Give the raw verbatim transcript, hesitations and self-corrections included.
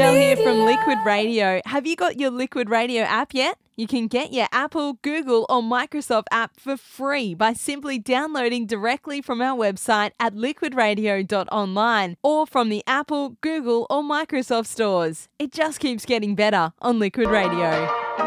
Michelle here from Liquid Radio. Have you got your Liquid Radio app yet? You can get your Apple, Google or Microsoft app for free by simply downloading directly from our website at liquid radio dot online or from the Apple, Google or Microsoft stores. It just keeps getting better on Liquid Radio.